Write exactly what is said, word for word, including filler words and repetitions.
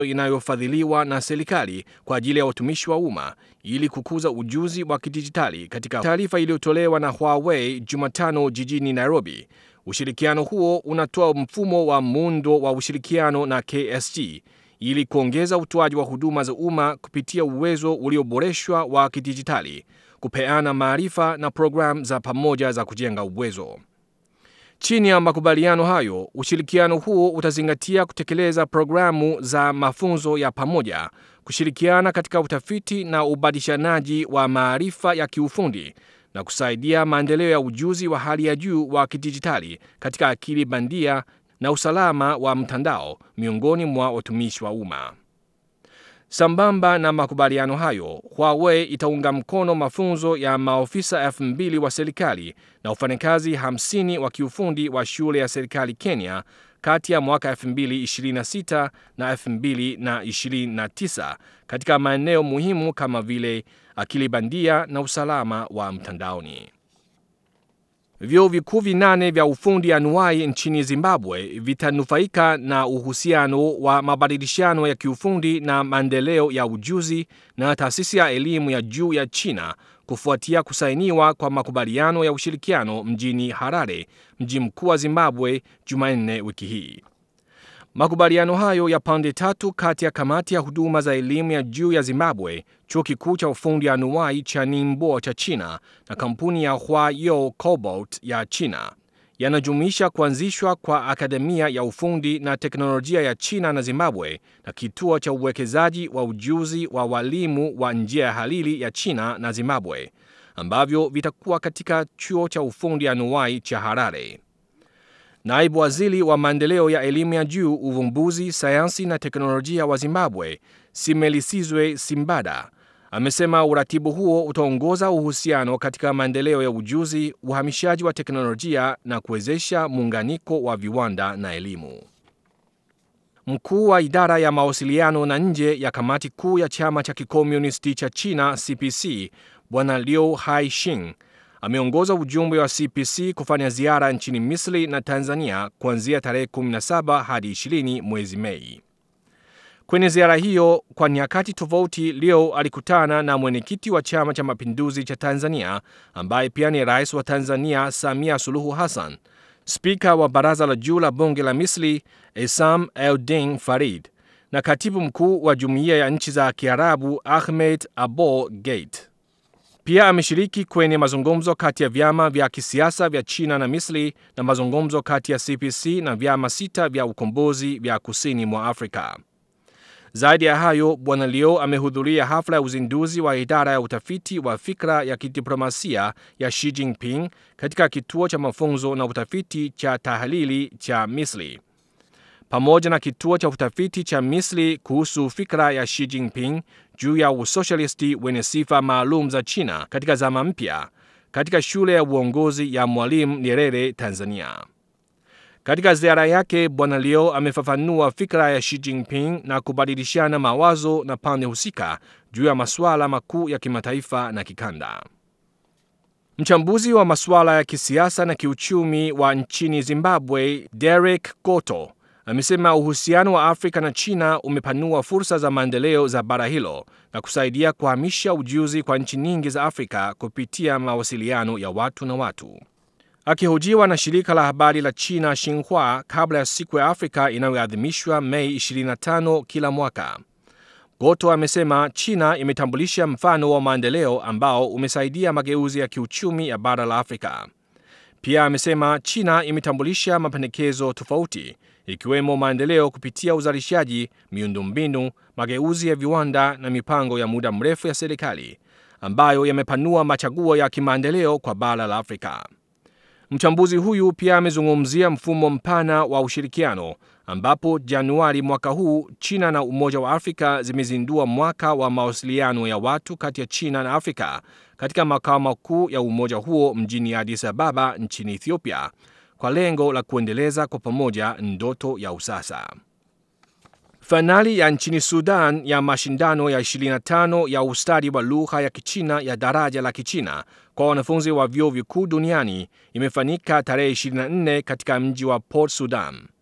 inayofadhiliwa na serikali kwa ajili ya watumishi wa umma ili kukuza ujuzi wa kidijitali. Katika taarifa iliyotolewa na Huawei Jumatano jijini Nairobi, ushirikiano huo unatoa mfumo wa muundo wa ushirikiano na K S G ili kuongeza utoaji wa huduma za umma kupitia uwezo ulioboreshwa wa kidijitali, kupeana maarifa na programu za pamoja za kujenga uwezo. Chini ya makubaliano hayo, ushirikiano huo utazingatia kutekeleza programu za mafunzo ya pamoja, kushirikiana katika utafiti na ubadilishanaji wa maarifa ya kiufundi na kusaidia maendeleo ya ujuzi wa hali ya juu wa kidijitali katika akili bandia na usalama wa mtandao miongoni mwa watumishi wa umma. Sambamba na makubaliano hayo, Huawei itaunga mkono mafunzo ya maofisa elfu mbili wa serikali na wafanyakazi hamsini wa kiufundi wa shule ya serikali Kenya kati ya mwaka elfu mbili ishirini na sita na elfu mbili ishirini na tisa katika maeneo muhimu kama vile akili bandia na usalama wa mtandaoni. Vyuo vikuu vinane vya ufundi anuwai nchini Zimbabwe vitanufaika na uhusiano wa mabadilishano ya kiufundi na maendeleo ya ujuzi na taasisi ya elimu ya juu ya China kufuatia kusainiwa kwa makubaliano ya ushirikiano mjini Harare, mji mkuu wa Zimbabwe, Jumanne wiki hii. Makubaliano hayo ya pande tatu kati ya kamati ya huduma za elimu ya juu ya Zimbabwe, chuo kikuu cha ufundi anuwai cha Ningbo cha China na kampuni ya Huayo Cobalt ya China yanajumuisha kuanzishwa kwa akademia ya ufundi na teknolojia ya China na Zimbabwe na kituo cha uwekezaji wa ujuzi wa walimu wa njia ya halili ya China na Zimbabwe, ambavyo vitakuwa katika chuo cha ufundi anuwai cha Harare. Naibu waziri wa maendeleo ya elimu ya juu, uvumbuzi, sayansi na teknolojia wa Zimbabwe, Simelisizwe Simbada, amesema uratibu huo utaongoza uhusiano katika maendeleo ya ujuzi, uhamishaji wa teknolojia na kuwezesha muunganiko wa viwanda na elimu. Mkuu wa idara ya mawasiliano na nje ya kamati kuu ya chama cha kikomunisti cha China C P C, Bwana Liu Haixing, ameongoza ujumbe wa C P C kufanya ziara nchini Misri na Tanzania kuanzia tarehe kumi na saba hadi ishirini mwezi Mei. Kwenye ziara hiyo, kwa nyakati tofauti, Liu alikutana na mwenyekiti wa Chama cha Mapinduzi cha Tanzania ambaye pia ni rais wa Tanzania Samia Suluhu Hassan, spika wa baraza la juu la bunge la Misri Essam Eldin Farid na katibu mkuu wa Jumuiya ya Nchi za Kiarabu Ahmed Abo Gate. Pia ameshiriki kwenye mazungumzo kati ya vyama vya kisiasa vya China na Misri na mazungumzo kati ya C P C na vyama sita vya ukombozi vya kusini mwa Afrika. Zaidi ya hayo, Bwana Liu amehudhuria hafla ya uzinduzi wa idara ya utafiti wa fikra ya kidiplomasia ya Xi Jinping katika kituo cha mafunzo na utafiti cha tahalili cha Misri, pamoja na kituo cha utafiti cha Misri kuhusu fikra ya Xi Jinping juu ya usosialisti wenye sifa maalum za China katika zama mpya katika shule ya uongozi ya Mwalimu Nyerere, Tanzania. Katika ziara yake, Bwana Liu amefafanua fikra ya Xi Jinping na kubadilishana mawazo na pande husika juu ya masuala makuu ya kimataifa na kikanda. Mchambuzi wa masuala ya kisiasa na kiuchumi wa nchini Zimbabwe, Derek Goto, amesema uhusiano wa Afrika na China umepanua fursa za maendeleo za bara hilo na kusaidia kuhamisha ujuzi kwa nchi nyingi za Afrika kupitia mawasiliano ya watu na watu. Akihojiwa na shirika la habari la China Xinhua kabla ya siku ya Afrika inayoadhimishwa Mei ishirini na tano kila mwaka, Goto amesema China imetambulisha mfano wa maendeleo ambao umesaidia mageuzi ya kiuchumi ya bara la Afrika. Pia amesema China imetambulisha mapendekezo tofauti ikiwemo maendeleo kupitia uzalishaji, miundombinu, mageuzi ya viwanda na mipango ya muda mrefu ya serikali ambayo yamepanua machaguo ya kimaendeleo kwa bara la Afrika. Mchambuzi huyu pia amezungumzia mfumo mpana wa ushirikiano ambapo Januari mwaka huu China na Umoja wa Afrika zimezindua mwaka wa mawasiliano ya watu kati ya China na Afrika katika makao makuu ya umoja huo mjini Addis Ababa nchini Ethiopia kwa lengo la kuendeleza kwa pamoja ndoto ya usasa. Fainali ya nchini Sudan ya mashindano ya ishirini na tano ya ustadi wa lugha ya Kichina ya daraja la Kichina kwa wanafunzi wa vyuo vikuu duniani imefanyika tarehe ishirini na nne katika mji wa Port Sudan.